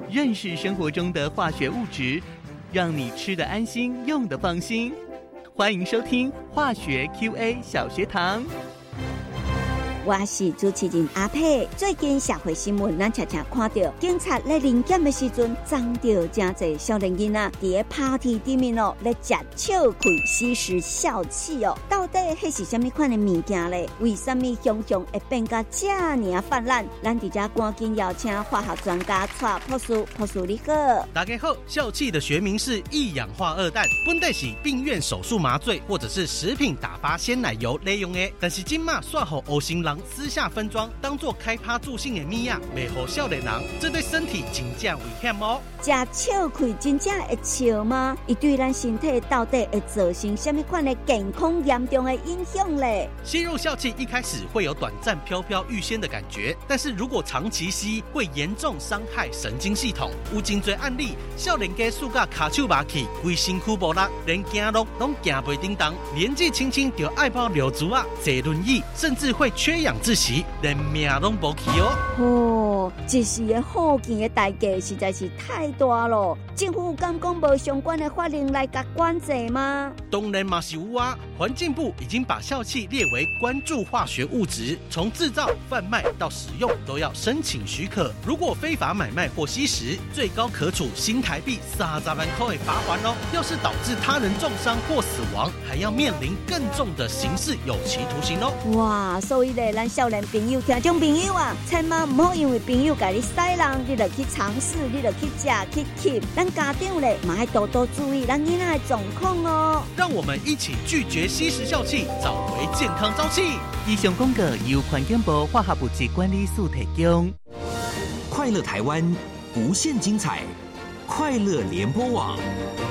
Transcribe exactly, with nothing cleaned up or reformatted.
认识生活中的化学物质，让你吃得安心，用得放心。欢迎收听化学 Q A 小学堂。 我是主持人阿佩。最近社会新闻，咱常常看到警察咧临检的时阵，撞到真侪少年囡仔伫 party 顶面哦，咧食笑气吸食笑气哦。到底迄是什么款的物件咧？为什么熊熊会变甲这样泛滥？咱伫遮赶紧邀请化学专家蔡博士，博士你好。 大家好，笑气的学名是一氧化二氮，本来是病院手术麻醉或者是食品打发鲜奶油利用的，但是今嘛煞互黑心人私下分装，当作开趴助兴的米啊，袂互少年人，这对身体真正危险哦。 食笑气真正会笑吗？伊对咱身体到底会造成什么款的健康严重的影响嘞？ 吸入笑气一开始会有短暂飘飘欲仙的感觉，但是如果长期吸，会严重伤害神经系统。有真多案例，少年家输甲卡手麻气，规身躯无力，连走路拢行袂叮当，年纪轻轻就爱抱柳竹啊，坐轮椅，甚至会缺氧窒息，连命拢无去哦。 哦，一时的好见的代价实在是太大了。政府敢讲无相关的法令来甲管制吗？ 当然嘛是有啊，环境部已经把笑气列为关注化学物质，从制造、贩卖到使用都要申请许可。如果非法买卖或吸食，最高可处新台币三十万块的罚款哦。要是导致他人重伤或死亡，还要面临更重的刑事有期徒刑哦。 哇，所以咧，咱少年朋友、听众朋友啊，千万唔好因为朋友甲你使人，你就去尝试，你就去食去吸。咱家长咧，嘛要多多注意咱囡仔的状况哦。 让我们一起拒绝吸食笑气，找回健康朝气。 以上广告由环境部化学物质管理署提供。 快乐台湾，无限精彩，快乐联播网。